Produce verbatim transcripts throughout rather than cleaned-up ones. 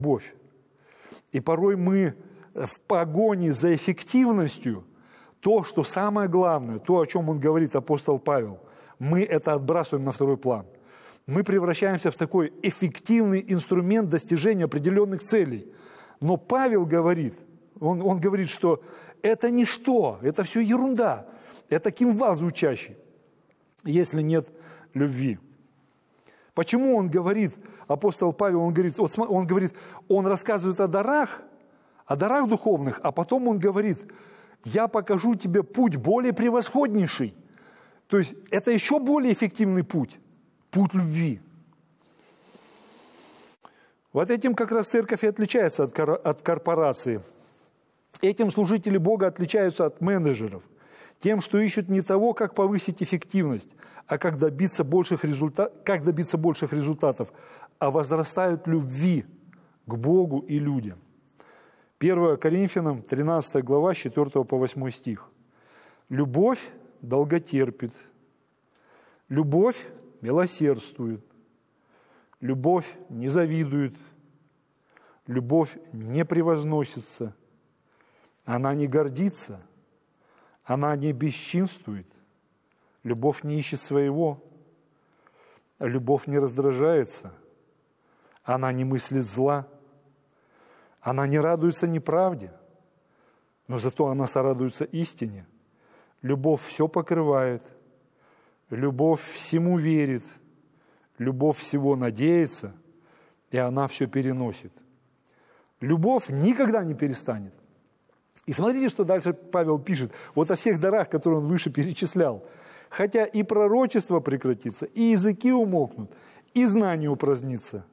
любовь. И порой мы в погоне за эффективностью, то, что самое главное, то, о чем он говорит, апостол Павел, мы это отбрасываем на второй план. Мы превращаемся в такой эффективный инструмент достижения определенных целей. Но Павел говорит, он, он говорит, что это ничто, это все ерунда, это кимвал звучащий, если нет любви. Почему он говорит, апостол Павел, он говорит, вот, он говорит, он рассказывает о дарах, о дарах духовных, а потом он говорит, я покажу тебе путь более превосходнейший. То есть это еще более эффективный путь, путь любви. Вот этим как раз церковь и отличается от, кор- от корпорации. Этим служители Бога отличаются от менеджеров. Тем, что ищут не того, как повысить эффективность, а как добиться больших, результа... как добиться больших результатов, а возрастают любви к Богу и людям. первое Коринфянам, тринадцатая глава, с четвёртого по восьмой стих. Любовь долготерпит, любовь милосердствует, любовь не завидует, любовь не превозносится, она не гордится, она не бесчинствует, любовь не ищет своего, любовь не раздражается, она не мыслит зла, она не радуется неправде, но зато она сорадуется истине. Любовь все покрывает, любовь всему верит, любовь всего надеется, и она все переносит. Любовь никогда не перестанет. И смотрите, что дальше Павел пишет. Вот о всех дарах, которые он выше перечислял. Хотя и пророчество прекратится, и языки умолкнут, и знание упразднится.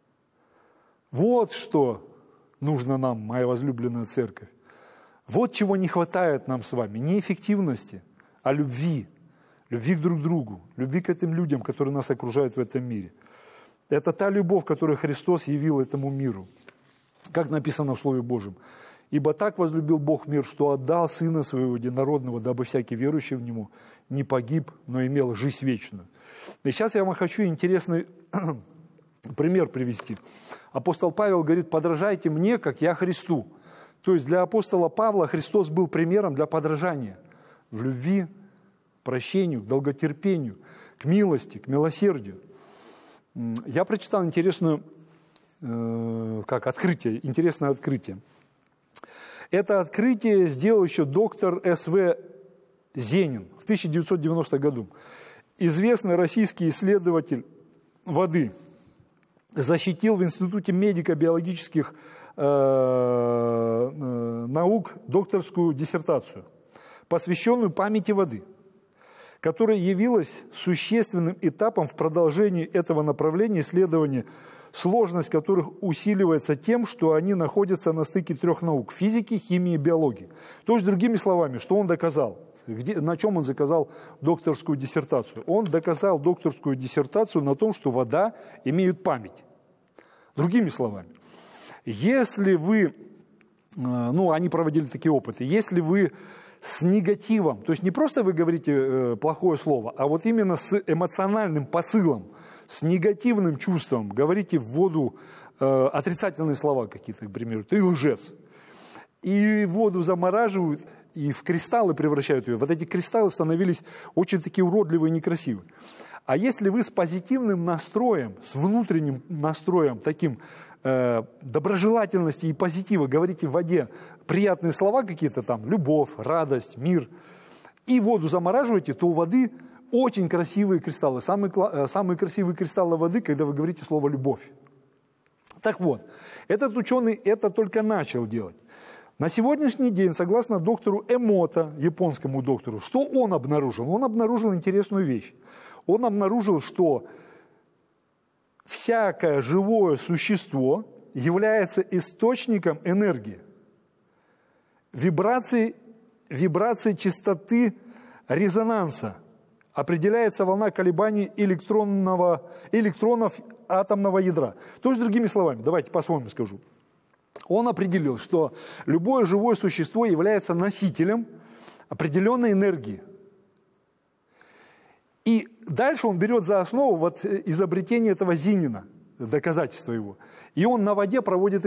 Вот что нужно нам, моя возлюбленная церковь. Вот чего не хватает нам с вами. Не эффективности, а любви. Любви к друг другу, любви к этим людям, которые нас окружают в этом мире. Это та любовь, которую Христос явил этому миру. Как написано в Слове Божьем. «Ибо так возлюбил Бог мир, что отдал Сына Своего Единородного, дабы всякий верующий в Него не погиб, но имел жизнь вечную». И сейчас я вам хочу интересный пример привести. Апостол Павел говорит, подражайте мне, как я Христу. То есть для апостола Павла Христос был примером для подражания в любви, прощению, к долготерпению, к милости, к милосердию. Я прочитал интересное, э, как открытие, интересное открытие. Это открытие сделал еще доктор С В Зенин в тысяча девятьсот девяностом году. Известный российский исследователь воды защитил в Институте медико-биологических э, э, наук докторскую диссертацию, посвященную памяти воды, которая явилась существенным этапом в продолжении этого направления исследования, сложность которых усиливается тем, что они находятся на стыке трех наук – физики, химии и биологии. То есть, другими словами, что он доказал? Где, на чем он доказал докторскую диссертацию? Он доказал докторскую диссертацию на том, что вода имеет память. Другими словами, если вы, ну, они проводили такие опыты, если вы с негативом, то есть не просто вы говорите э, плохое слово, а вот именно с эмоциональным посылом, с негативным чувством говорите в воду э, отрицательные слова какие-то, к примеру, ты лжец. И воду замораживают, и в кристаллы превращают ее. Вот эти кристаллы становились очень такие уродливые и некрасивые. А если вы с позитивным настроем, с внутренним настроем, таким э, доброжелательности и позитива, говорите в воде приятные слова какие-то там, любовь, радость, мир, и воду замораживаете, то у воды очень красивые кристаллы. Самые, самые красивые кристаллы воды, когда вы говорите слово «любовь». Так вот, этот ученый это только начал делать. На сегодняшний день, согласно доктору Эмото, японскому доктору, что он обнаружил? Он обнаружил интересную вещь. Он обнаружил, что всякое живое существо является источником энергии, вибрации, вибрации частоты резонанса. Определяется волна колебаний электронного, электронов атомного ядра. То есть, другими словами, давайте по-своему скажу. Он определил, что любое живое существо является носителем определенной энергии. И дальше он берет за основу вот изобретение этого Зенина. доказательство его. И он на воде проводит